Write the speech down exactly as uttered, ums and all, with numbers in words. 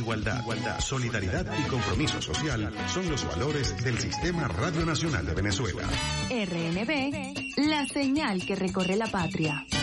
igualdad, igualdad, solidaridad y compromiso social son los valores del Sistema Radio Nacional de Venezuela. R N V, la señal que recorre la patria.